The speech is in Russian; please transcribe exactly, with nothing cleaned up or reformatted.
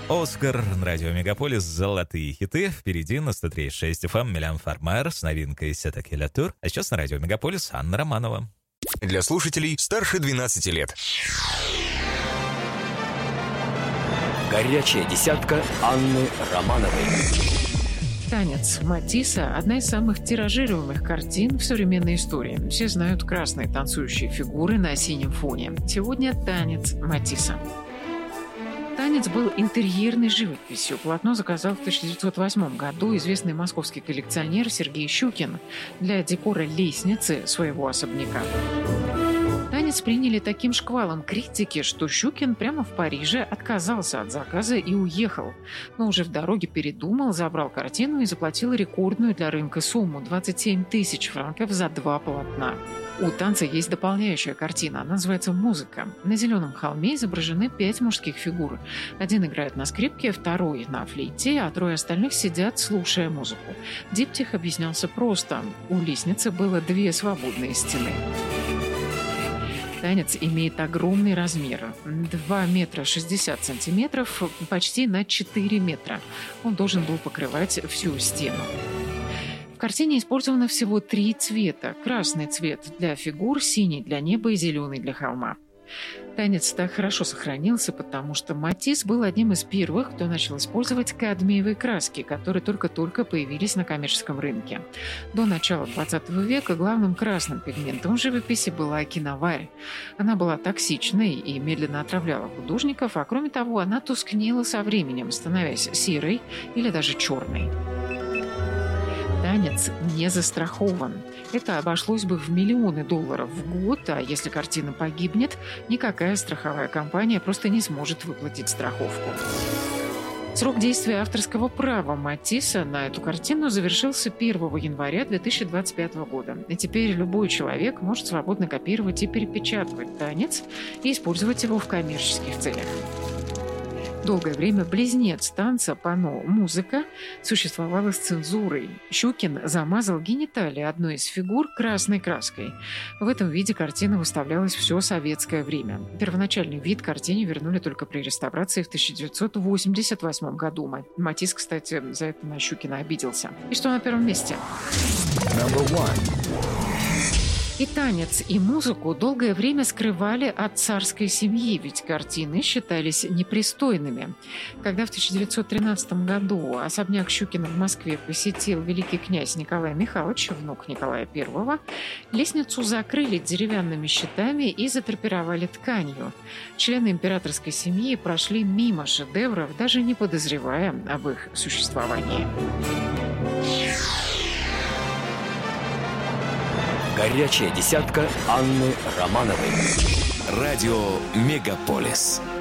Оскар, радио Мегаполис, золотые хиты. Впереди на сто три и шесть эф эм Милен Фармер с новинкой «C'est qui la tour». А сейчас на радио Мегаполис Анна Романова. Для слушателей старше двенадцати лет. Горячая десятка Анны Романовой. «Танец» Матисса – одна из самых тиражируемых картин в современной истории. Все знают красные танцующие фигуры на синем фоне. Сегодня «Танец» Матисса. «Танец» был интерьерной живописью. Полотно заказал в тысяча девятьсот восьмом году известный московский коллекционер Сергей Щукин для декора лестницы своего особняка. «Танец» приняли таким шквалом критики, что Щукин прямо в Париже отказался от заказа и уехал. Но уже в дороге передумал, забрал картину и заплатил рекордную для рынка сумму – двадцать семь тысяч франков за два полотна. У «Танца» есть дополняющая картина, она называется «Музыка». На зеленом холме изображены пять мужских фигур. Один играет на скрипке, второй на флейте, а трое остальных сидят, слушая музыку. Диптих объяснялся просто. У лестницы было две свободные стены. «Танец» имеет огромный размер – два метра шестьдесят сантиметров, почти на четыре метра. Он должен был покрывать всю стену. В картине использовано всего три цвета. Красный цвет для фигур, синий для неба и зеленый для холма. «Танец» так хорошо сохранился, потому что Матисс был одним из первых, кто начал использовать кадмиевые краски, которые только-только появились на коммерческом рынке. До начала двадцатого века главным красным пигментом в живописи была киноварь. Она была токсичной и медленно отравляла художников, а кроме того, она тускнела со временем, становясь серой или даже черной. «Танец» не застрахован. Это обошлось бы в миллионы долларов в год, а если картина погибнет, никакая страховая компания просто не сможет выплатить страховку. Срок действия авторского права Матисса на эту картину завершился первого января две тысячи двадцать пятого года. И теперь любой человек может свободно копировать и перепечатывать «Танец» и использовать его в коммерческих целях. Долгое время близнец «Танца» панно «Музыка» существовала с цензурой. Щукин замазал гениталии одной из фигур красной краской. В этом виде картина выставлялась все советское время. Первоначальный вид картине вернули только при реставрации в тысяча девятьсот восемьдесят восьмом году. Матисс, кстати, за это на Щукина обиделся. И что на первом месте? И «Танец», и музыку долгое время скрывали от царской семьи, ведь картины считались непристойными. Когда в тысяча девятьсот тринадцатом году особняк Щукина в Москве посетил великий князь Николай Михайлович, внук Николая Первого, лестницу закрыли деревянными щитами и задрапировали тканью. Члены императорской семьи прошли мимо шедевров, даже не подозревая об их существовании. Горячая десятка Анны Романовой. Радио Мегаполис.